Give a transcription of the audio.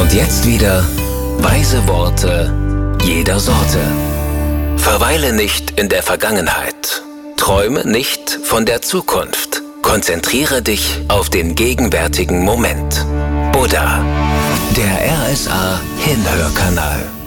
Und jetzt wieder weise Worte jeder Sorte. Verweile nicht in der Vergangenheit. Träume nicht von der Zukunft. Konzentriere dich auf den gegenwärtigen Moment. Buddha, der RSA Hinhörkanal.